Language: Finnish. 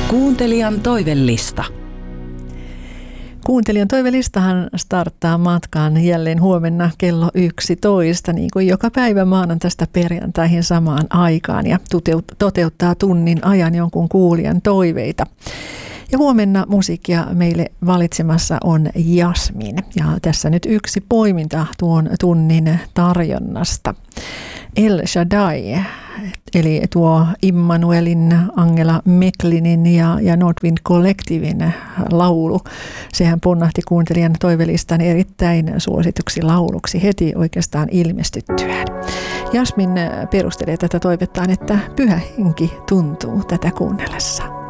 Kuuntelijan toivellista. Kuuntelijan toivelistahan starttaa matkaan jälleen huomenna kello 11, niin kuin joka päivä maanantaista perjantaihin samaan aikaan, ja toteuttaa tunnin ajan jonkun kuulijan toiveita. Ja huomenna musiikkia meille valitsemassa on Jasmin, ja tässä nyt yksi poiminta tuon tunnin tarjonnasta. El Shaddai, eli tuo Immanuelin, Angela Meklinin ja Nordwind Collectivin laulu. Sehän ponnahti kuuntelijan toivelistan erittäin suosituksi lauluksi heti oikeastaan ilmestyttyään. Jasmin perustelee tätä toivettaan, että Pyhä Henki tuntuu tätä kuunnellessa.